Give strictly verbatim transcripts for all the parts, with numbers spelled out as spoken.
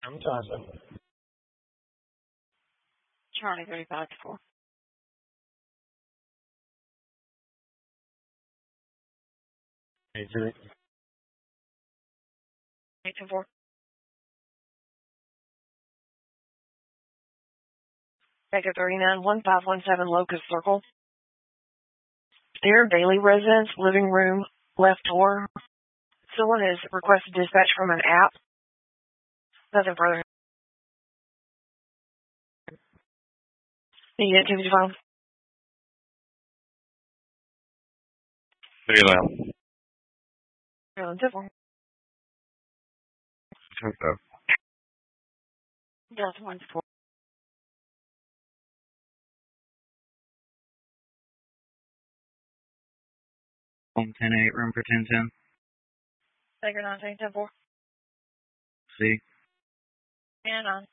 I'm tossing. Charlie thirty-five to four. Eight three. Eight to four. Baker thirty-nine, one five one seven Locust Circle. Dear Daily Residence, living room, left door. Someone has requested dispatch from an app. Nothing further. The activity file. Pretty loud. Maryland Temple. I think so. Delta one four. Home ten eight, room for ten ten. Baker nineteen, ten four. C. And on.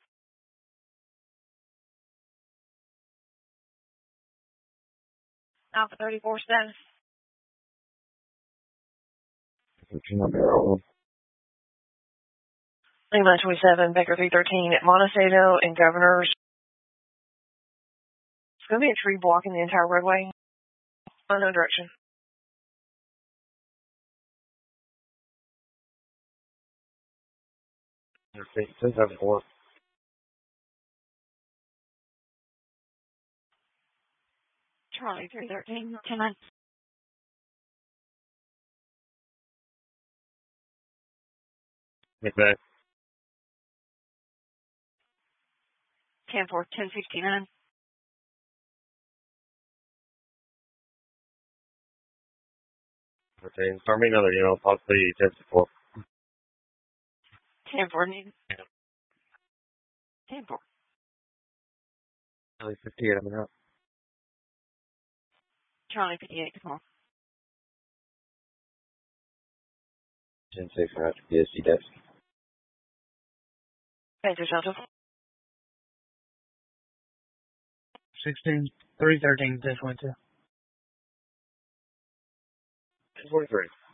Alpha thirty-four status. Fifteen barrel. Lima twenty-seven, Baker three thirteen at Montecito and Governor's. It's going to be a tree blocking the entire roadway. Unknown direction. Ten seven four. Charlie three thirteen, ten nine. Okay. ten four, ten sixty-nine. Okay. Start me another, you know, possibly ten four. ten four, need. ten four. Charlie fifty-eight, I'm out. Charlie fifty-eight, come on. ten six, I'm out to P S C desk. Baker Shelter. Sixteen, three thirteen, ten twenty two. ten forty-three.